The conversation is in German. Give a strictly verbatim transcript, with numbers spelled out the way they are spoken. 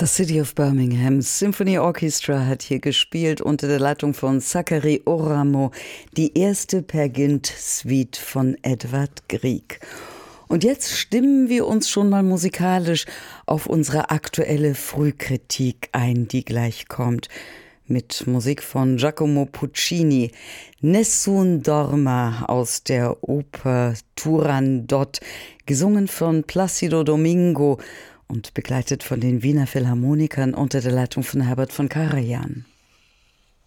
Das City of Birmingham Symphony Orchestra hat hier gespielt unter der Leitung von Zachary Oramo, die erste Per Gynt-Suite von Edvard Grieg. Und jetzt stimmen wir uns schon mal musikalisch auf unsere aktuelle Frühkritik ein, die gleich kommt. Mit Musik von Giacomo Puccini, Nessun Dorma aus der Oper Turandot, gesungen von Placido Domingo und begleitet von den Wiener Philharmonikern unter der Leitung von Herbert von Karajan.